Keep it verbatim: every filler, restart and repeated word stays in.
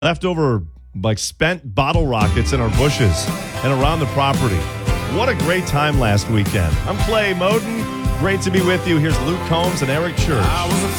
Leftover, like, spent bottle rockets in our bushes and around the property. What a great time last weekend. I'm Clay Moden. Great to be with you. Here's Luke Combs and Eric Church. I was a